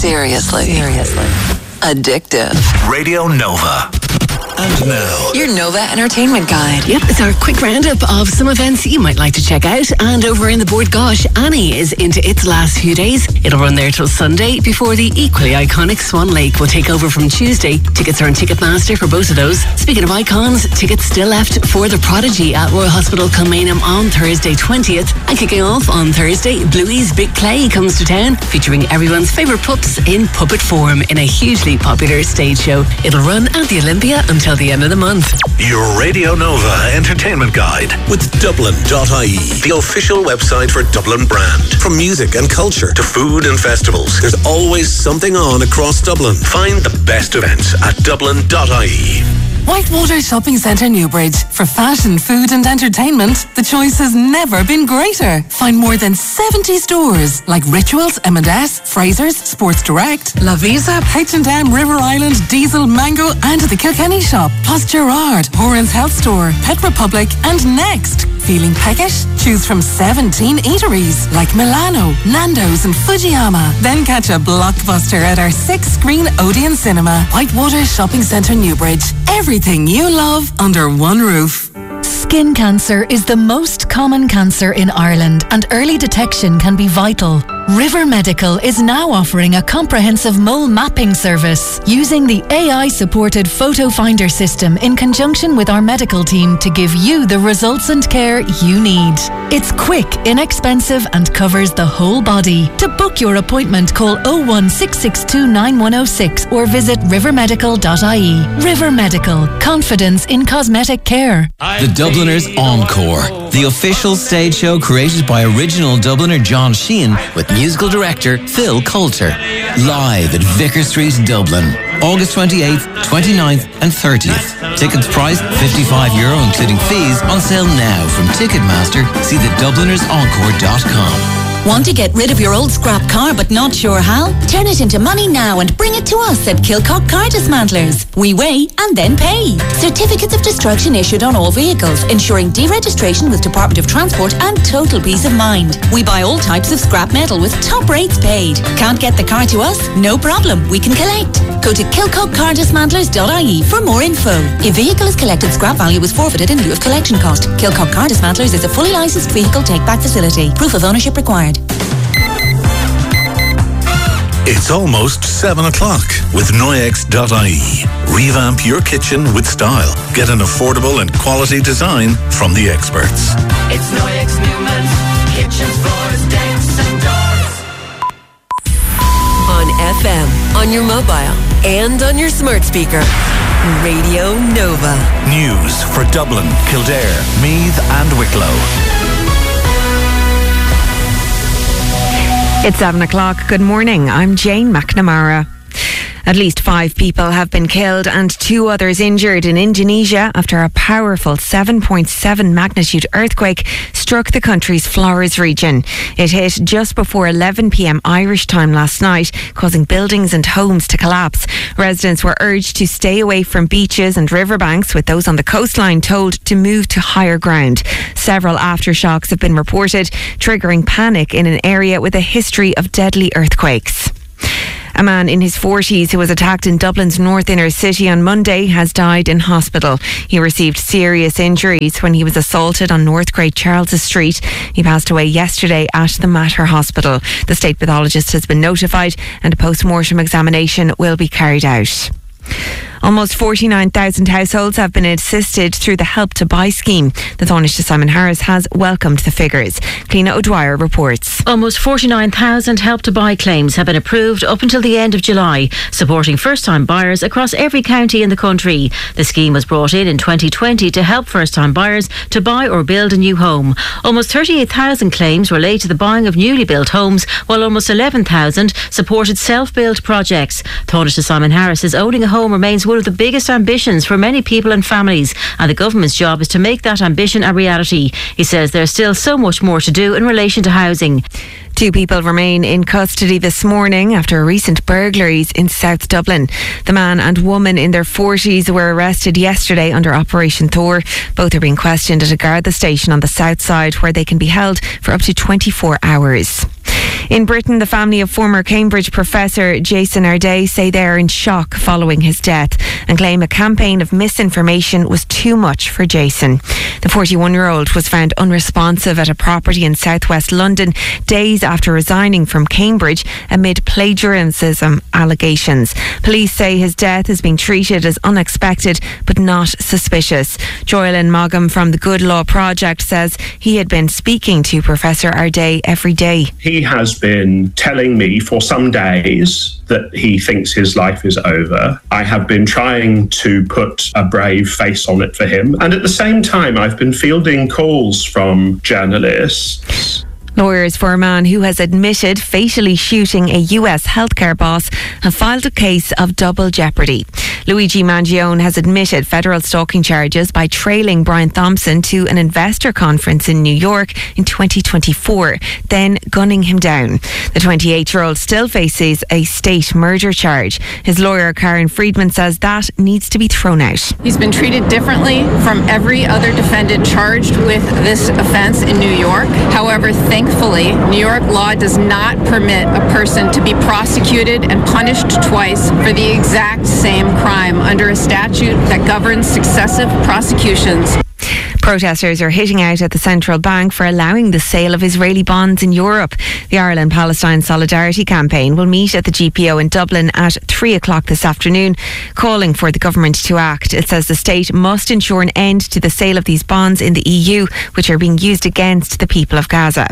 Seriously. Addictive. Radio Nova. And now, your Nova Entertainment Guide. Yep, it's our quick roundup of some events you might like to check out. And over in the Board Gosh, Annie is into its last few days. It'll run there till Sunday before the equally iconic Swan Lake will take over from Tuesday. Tickets are on Ticketmaster for both of those. Speaking of icons, tickets still left for The Prodigy at Royal Hospital Kilmainham on Thursday 20th. And kicking off on Thursday, Bluey's Big Play comes to town, featuring everyone's favourite pups in puppet form in a hugely popular stage show. It'll run at the Olympia until the end of the month. Your Radio Nova Entertainment Guide with Dublin.ie, the official website for Dublin brand. From music and culture to food and festivals, there's always something on across Dublin. Find the best events at Dublin.ie. Whitewater Shopping Centre Newbridge. For fashion, food and entertainment, the choice has never been greater. Find more than 70 stores like Rituals, M&S, Fraser's, Sports Direct, La Visa, H&M, River Island, Diesel, Mango and the Kilkenny Shop. Plus Gerard, Horan's Health Store, Pet Republic and Next. Feeling peckish? Choose from 17 eateries like Milano, Nando's and Fujiyama. Then catch a blockbuster at our 6-screen Odeon Cinema. Whitewater Shopping Centre Newbridge. Everything you love under one roof. Skin cancer is the most common cancer in Ireland and early detection can be vital. River Medical is now offering a comprehensive mole mapping service using the AI-supported photo finder system in conjunction with our medical team to give you the results and care you need. It's quick, inexpensive and covers the whole body. To book your appointment, call 01662 9106 or visit rivermedical.ie. River Medical. Confidence in cosmetic care. The Dubliners Encore, the official stage show created by original Dubliner John Sheehan with musical director Phil Coulter. Live at Vicar Street, Dublin, August 28th, 29th and 30th. Tickets priced €55, including fees, on sale now from Ticketmaster. See thedublinersencore.com. Want to get rid of your old scrap car but not sure how? Turn it into money now and bring it to us at Kilcock Car Dismantlers. We weigh and then pay. Certificates of destruction issued on all vehicles, ensuring deregistration with Department of Transport and total peace of mind. We buy all types of scrap metal with top rates paid. Can't get the car to us? No problem, we can collect. Go to kilcockcardismantlers.ie for more info. If vehicle is collected, scrap value is forfeited in lieu of collection cost. Kilcock Car Dismantlers is a fully licensed vehicle take-back facility. Proof of ownership required. It's almost 7 o'clock with Noyex.ie. Revamp your kitchen with style. Get an affordable and quality design from the experts. It's Noyex Newman. Kitchens, floors, decks and doors. On FM, on your mobile, and on your smart speaker. Radio Nova. News for Dublin, Kildare, Meath and Wicklow. It's 7 o'clock. Good morning. I'm Jane McNamara. At least 5 people have been killed and 2 others injured in Indonesia after a powerful 7.7 magnitude earthquake struck the country's Flores region. It hit just before 11 p.m. Irish time last night, causing buildings and homes to collapse. Residents were urged to stay away from beaches and riverbanks, with those on the coastline told to move to higher ground. Several aftershocks have been reported, triggering panic in an area with a history of deadly earthquakes. A man in his 40s who was attacked in Dublin's north inner city on Monday has died in hospital. He received serious injuries when he was assaulted on North Great Charles Street. He passed away yesterday at the Mater Hospital. The state pathologist has been notified and a post-mortem examination will be carried out. Almost 49,000 households have been assisted through the Help to Buy scheme. The Taoiseach Simon Harris has welcomed the figures. Cliona O'Dwyer reports. Almost 49,000 Help to Buy claims have been approved up until the end of July, supporting first-time buyers across every county in the country. The scheme was brought in 2020 to help first-time buyers to buy or build a new home. Almost 38,000 claims relate to the buying of newly built homes, while almost 11,000 supported self-built projects. Taoiseach Simon Harris says owning a home remains one of the biggest ambitions for many people and families, and the government's job is to make that ambition a reality. He says there's still so much more to do in relation to housing. 2 people remain in custody this morning after recent burglaries in South Dublin. The man and woman in their 40s were arrested yesterday under Operation Thor. Both are being questioned at a Garda station on the south side, where they can be held for up to 24 hours. In Britain, the family of former Cambridge professor Jason Arday say they are in shock following his death and claim a campaign of misinformation was too much for Jason. The 41-year-old was found unresponsive at a property in southwest London days after resigning from Cambridge amid plagiarism allegations. Police say his death is being treated as unexpected but not suspicious. Joylyn Mogham from the Good Law Project says he had been speaking to Professor Arday every day. He has been telling me for some days that he thinks his life is over. I have been trying to put a brave face on it for him. And at the same time, I've been fielding calls from journalists. Lawyers for a man who has admitted fatally shooting a US healthcare boss have filed a case of double jeopardy. Luigi Mangione has admitted federal stalking charges by trailing Brian Thompson to an investor conference in New York in 2024, then gunning him down. The 28-year-old still faces a state murder charge. His lawyer, Karen Friedman, says that needs to be thrown out. He's been treated differently from every other defendant charged with this offense in New York. However, thankfully, New York law does not permit a person to be prosecuted and punished twice for the exact same crime under a statute that governs successive prosecutions. Protesters are hitting out at the central bank for allowing the sale of Israeli bonds in Europe. The Ireland-Palestine Solidarity Campaign will meet at the GPO in Dublin at 3 o'clock this afternoon, calling for the government to act. It says the state must ensure an end to the sale of these bonds in the EU, which are being used against the people of Gaza.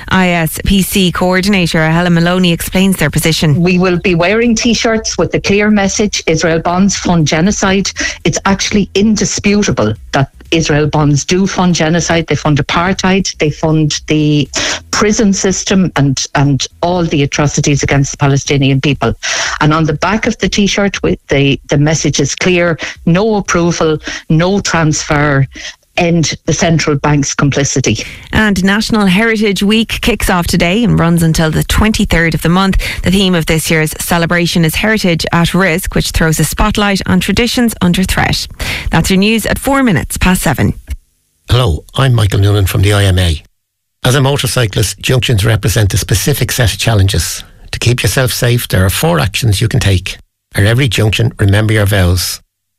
ISPC coordinator Helen Maloney explains their position. We will be wearing T-shirts with the clear message, Israel bonds fund genocide. It's actually indisputable that Israel bonds do fund genocide. They fund apartheid. They fund the prison system and all the atrocities against the Palestinian people. And on the back of the T-shirt, the message is clear: no approval, no transfer. End the central bank's complicity. And National Heritage Week kicks off today and runs until the 23rd of the month. The theme of this year's celebration is Heritage at Risk, which throws a spotlight on traditions under threat. That's your news at 7:04. Hello, I'm Michael Noonan from the IMA. As a motorcyclist, junctions represent a specific set of challenges. To keep yourself safe, there are 4 actions you can take. At every junction, remember your vows.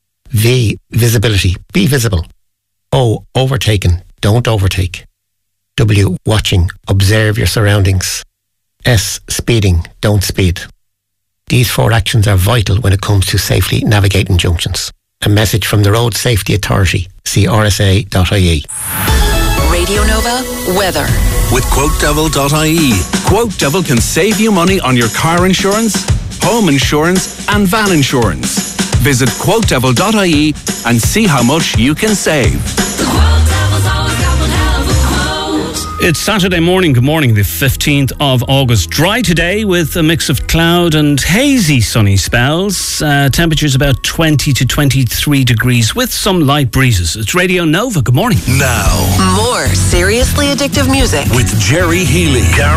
V, visibility. Be visible. O, overtaken. Don't overtake. W, watching. Observe your surroundings. S, speeding. Don't speed. These 4 actions are vital when it comes to safely navigating junctions. A message from the Road Safety Authority. See rsa.ie. Radio Nova weather. With QuoteDevil.ie. Quote Devil can save you money on your car insurance, home insurance and van insurance. Visit QuoteDevil.ie and see how much you can save. It's Saturday morning. Good morning, the 15th of August. Dry today with a mix of cloud and hazy sunny spells. Temperatures about 20 to 23 degrees with some light breezes. It's Radio Nova. Good morning. Now, more seriously addictive music with Jerry Healy.